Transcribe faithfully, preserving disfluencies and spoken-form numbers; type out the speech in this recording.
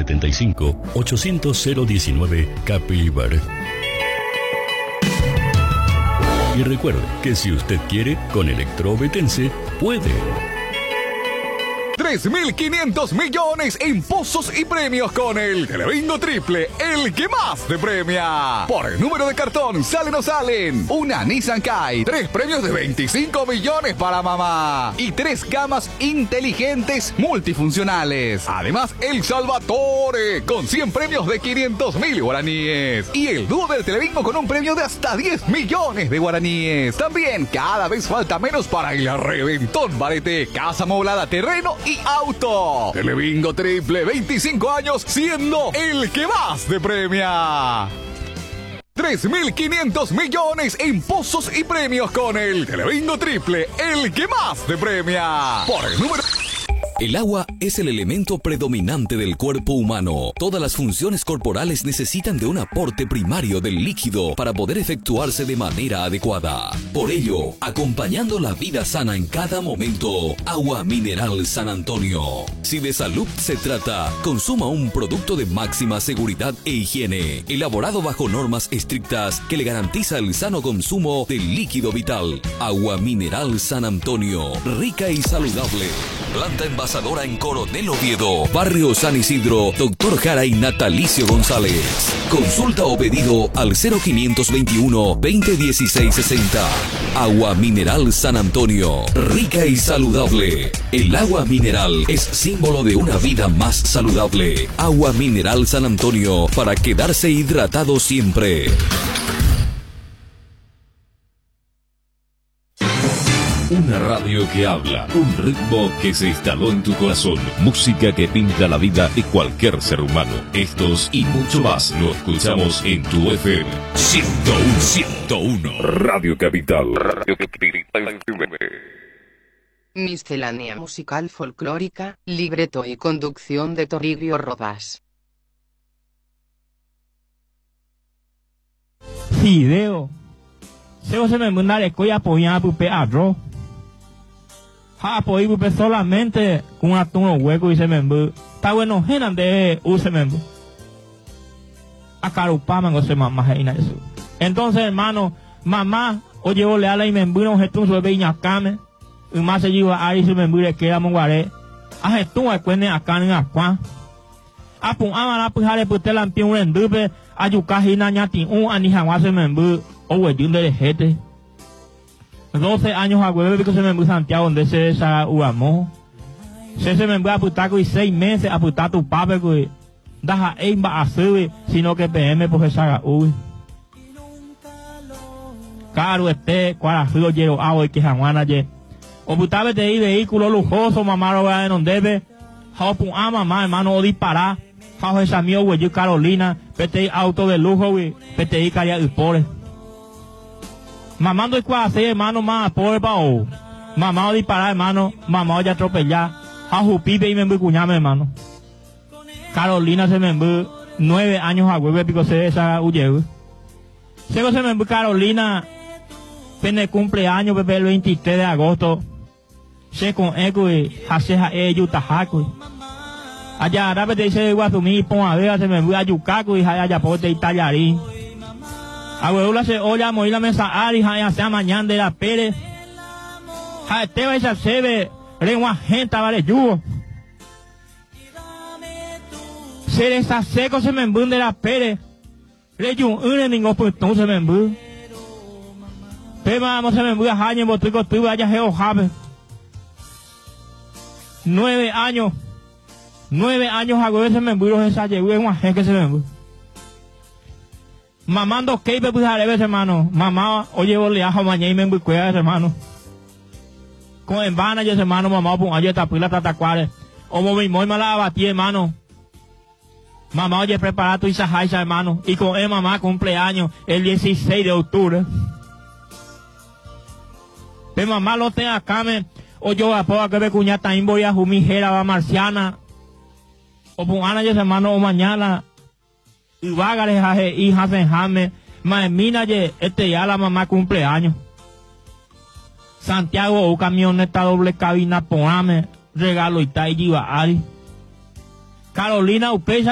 setenta y cinco, ochocientos cero diecinueve Capibar. Y recuerde que si usted quiere, con Electrovetense puede. tres mil quinientos millones en pozos y premios con el Telebingo Triple, el que más te premia. Por el número de cartón, salen o salen. Una Nissan Kai, tres premios de veinticinco millones para mamá. Y tres camas inteligentes multifuncionales. Además, el Salvatore, con cien premios de quinientos mil guaraníes. Y el dúo del Telebingo con un premio de hasta diez millones de guaraníes. También, cada vez falta menos para el reventón barete. Casa amoblada, terreno y auto. Telebingo Triple, veinticinco años siendo el que más te premia. tres mil quinientos millones en pozos y premios con el Telebingo Triple, el que más te premia. Por el número... El agua es el elemento predominante del cuerpo humano. Todas las funciones corporales necesitan de un aporte primario del líquido para poder efectuarse de manera adecuada. Por ello, acompañando la vida sana en cada momento, Agua Mineral San Antonio. Si de salud se trata, consuma un producto de máxima seguridad e higiene, elaborado bajo normas estrictas que le garantiza el sano consumo del líquido vital. Agua Mineral San Antonio, rica y saludable. Planta envasadora en Coronel Oviedo, Barrio San Isidro, Doctor Jara y Natalicio González. Consulta o pedido al cero quinientos veintiuno, veinte dieciséis sesenta. Agua Mineral San Antonio, rica y saludable. El agua mineral es símbolo de una vida más saludable. Agua Mineral San Antonio, para quedarse hidratado siempre. Una radio que habla, un ritmo que se instaló en tu corazón, música que pinta la vida de cualquier ser humano. Estos y mucho más lo escuchamos en tu F M ciento uno, ciento uno. Radio Capital. Radio Capital. Miscelánea musical folclórica, libreto y conducción de Toribio Rodas. Fideo. Se se me manda le coya poña pupe arroz. Ha poi pupe solamente con atún hueco y se me mbu. Está bueno genan de u se me mbu. A carupa mango se mamá heina eso. Entonces, hermano, mamá, oye vole ala y me mbu no jetun so beña kame. Y más se lleva ahí se me mbu le queda monguare. A jetun a cuene acá en aqua. A pun ama la pujale pute la pin un dupe ayuka hina ñati un anijawa se me mbu. O hueyun de jete. doce años a huevo que se me mbu Santiago donde se esa uamo. Se se me mbu a putaco y seis meses a putar tu pape que daja eimba a sube sino que P M pues esa uy. Caro este cuarajo yero agua y que jamuana ye. O putabe te vehículo lujoso mamá lo va en donde debe. Jao pun a mamá hermano o disparar. Jao esa mío güey Carolina. Pete auto de lujo güey. Pete caria y pobre. Mamá no es cuase, hermano, más pobre pa' o. Mamá o disparar, hermano. Mamá o ya atropellar. A jupipe y me embu cuñame, hermano. Carolina se me embu nueve años a huevo pico se esa huye. Sego se me embu Carolina. Pene cumpleaños, pepe el veintitrés de agosto. Se con eco y hace a ellos tajaco. Allá ahora te dice Guazumí, pon a ver, se me embu a yucaco y allá pote y tallarín. Abuela se oye a morir la mesa ari, ya sea mañana de la Pérez. Ja, este va a se ve, lengua gente, vale, yugo. Se les seco se me embunde la Pérez. Le yun, un enemigo, pues no se me embunde. Pero vamos, se me embunde a Jañe, botrico, tú vayas geo jabe. Nueve años. Nueve años a huevo se me embunde esa yegue, un gente que se me embunde. Mamando que iba a pujar a hermano. Mamá, oye, vos le ajo mañana y me embuquea, hermano. Con en vana, yo, hermano, mamá, pon ayer tapila tatacuare. O mi muy mala abatí, hermano. Mamá, oye, prepara tu isa jaisa, hermano. Y con él, mamá, cumpleaños el dieciséis de octubre. Pero mamá lo tenga acá, me. O yo, a poca que me cuñata, voy a jumijera, va marciana. O pon ana, yo, hermano, o mañana. Y vágales a hijas en jame, maemina ye, este ya la mamá cumpleaños. Santiago, un camioneta doble cabina, poname, regalo y ta y ari. Carolina, upesa.